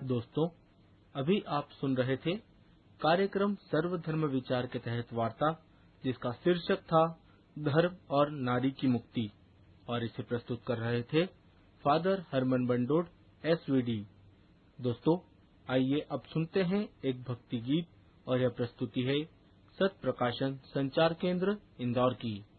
दोस्तों, अभी आप सुन रहे थे कार्यक्रम सर्वधर्म विचार के तहत वार्ता, जिसका शीर्षक था धर्म और नारी की मुक्ति, और इसे प्रस्तुत कर रहे थे फादर हरमन बंडोड एसवीडी। दोस्तों, आइए अब सुनते हैं एक भक्ति गीत, और यह प्रस्तुति है सत प्रकाशन संचार केंद्र इंदौर की।